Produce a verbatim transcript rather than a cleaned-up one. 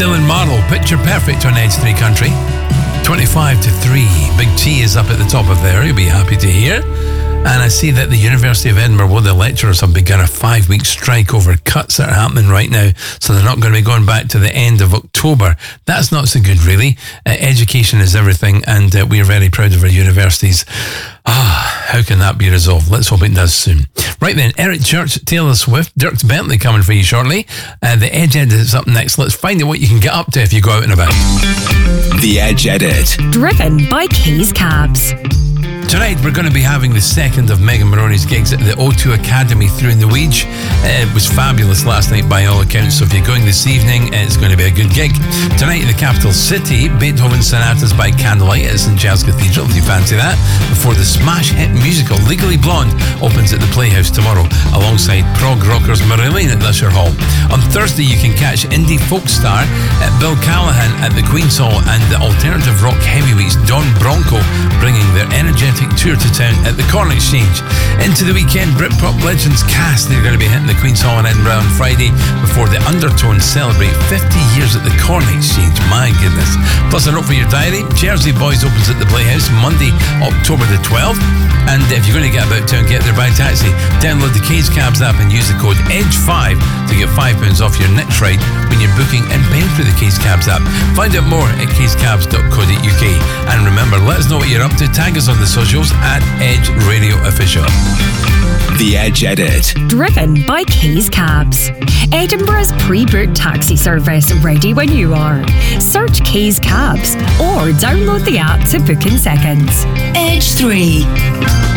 Dylan Marlowe, Picture Perfect on Edge three Country. twenty-five to three. Big T is up at the top of there. You'll be happy to hear. And I see that the University of Edinburgh, well, the lecturers have begun a five-week strike over cuts that are happening right now. So they're not going to be going back to the end of October. That's not so good, really. Uh, education is everything, and uh, we are very proud of our universities. Ah, how can that be resolved? Let's hope it does soon. Right then, Eric Church, Taylor Swift, Dirk Bentley coming for you shortly. Uh, the Edge Edit is up next. Let's find out what you can get up to if you go out and about. The Edge Edit. Driven by Keys Cabs. Tonight we're going to be having the second of Megan Moroney's gigs at the O two Academy through in the Weege. Uh, it was fabulous last night by all accounts, so if you're going this evening, it's going to be a good gig. Tonight in the capital city, Beethoven Sonatas by Candlelight at Saint Giles Cathedral, if you fancy that, before the smash hit musical Legally Blonde opens at the Playhouse tomorrow, alongside prog rockers Marillion at Usher Hall. On Thursday you can catch indie folk star at Bill Callahan at the Queen's Hall, and the alternative rock heavyweights Don Bronco bringing their energetic tour to town at the Corn Exchange. Into the weekend, Britpop legends Cast, they're going to be hitting the Queen's Hall in Edinburgh on Friday before the Undertones celebrate fifty years at the Corn Exchange. My goodness. Plus a note for your diary, Jersey Boys opens at the Playhouse Monday, October the twelfth. And if you're going to get about town, get there by taxi. Download the Keys Cabs app and use the code E D G E five to get five pounds off your next ride when you're booking and paying through the Keys Cabs app. Find out more at keys cabs dot co dot uk. And remember, let us know what you're up to. Tag us on the socials at Edge Radio Official. The Edge Edit. Driven by Keys Cabs. Edinburgh's pre-booked taxi service, ready when you are. Search Keys Cabs or download the app to book in seconds. Edge three.